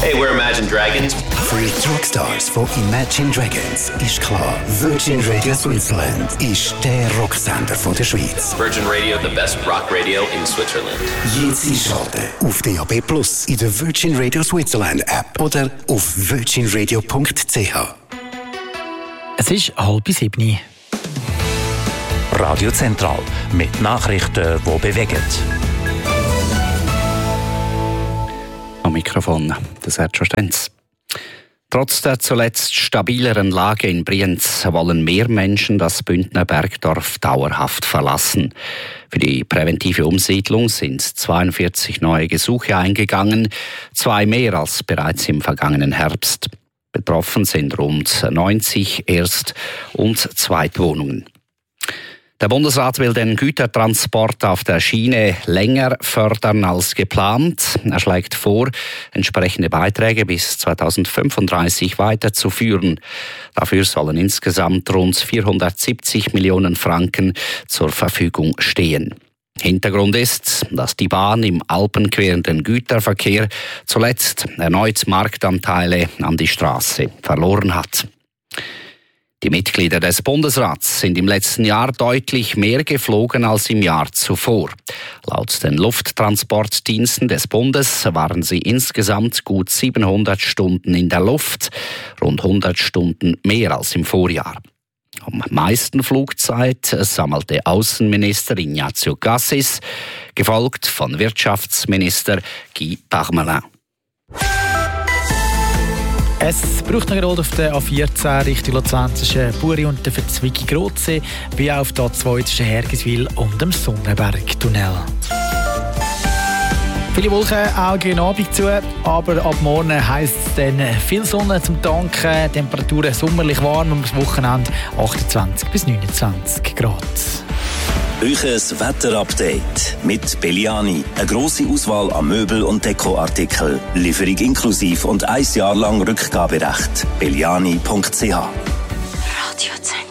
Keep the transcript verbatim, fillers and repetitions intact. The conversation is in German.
Hey, we're Imagine Dragons. Für die Rockstars von Imagine Dragons ist klar, Virgin Radio Switzerland ist der Rocksender von der Schweiz. Virgin Radio, the best rock radio in Switzerland. Jetzt einschalten auf D A B Plus, in der Virgin Radio Switzerland App oder auf virgin radio punkt c h. Es ist halb sieben. Radio Zentral mit Nachrichten, die bewegen. Am Mikrofon der Sergio Stenz. Trotz der zuletzt stabileren Lage in Brienz wollen mehr Menschen das Bündner Bergdorf dauerhaft verlassen. Für die präventive Umsiedlung sind zweiundvierzig neue Gesuche eingegangen, zwei mehr als bereits im vergangenen Herbst. Betroffen sind rund neunzig Erst- und Zweitwohnungen. Der Bundesrat will den Gütertransport auf der Schiene länger fördern als geplant. Er schlägt vor, entsprechende Beiträge bis zweitausendfünfunddreißig weiterzuführen. Dafür sollen insgesamt rund vierhundertsiebzig Millionen Franken zur Verfügung stehen. Hintergrund ist, dass die Bahn im alpenquerenden Güterverkehr zuletzt erneut Marktanteile an die Straße verloren hat. Die Mitglieder des Bundesrats sind im letzten Jahr deutlich mehr geflogen als im Jahr zuvor. Laut den Lufttransportdiensten des Bundes waren sie insgesamt gut siebenhundert Stunden in der Luft, rund hundert Stunden mehr als im Vorjahr. Am meisten Flugzeit sammelte Außenminister Ignazio Cassis, gefolgt von Wirtschaftsminister Guy Parmelin. Es braucht noch gerade auf der A vierzehn Richtung Luzern zwischen Buri und der Verzweigung Rotsee, wie auch auf der A zwei zwischen Hergiswil und dem Sonnenbergtunnel. Viele Wolken auch gegen Abend zu, aber ab morgen heisst es dann viel Sonne zum Tanken, Temperaturen sommerlich warm und am Wochenende achtundzwanzig bis neunundzwanzig Grad. Euches Wetterupdate mit Belliani. Eine grosse Auswahl an Möbel- und Dekoartikeln. Lieferung inklusiv und ein Jahr lang Rückgaberecht. belliani punkt c h. Radio Zentrum.